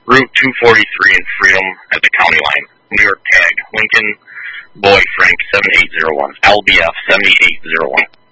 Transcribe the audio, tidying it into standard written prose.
Route 243 in Freedom at the county line. New York tag, Lincoln Boy Frank 7801, LBF 7801.